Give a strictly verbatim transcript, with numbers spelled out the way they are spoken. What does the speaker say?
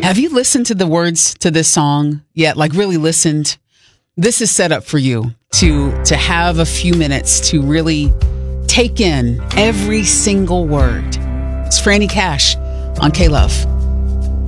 Have you listened to the words to this song yet? Like really listened? This is set up for you to, to have a few minutes to really take in every single word. It's Franny Cash on K-Love.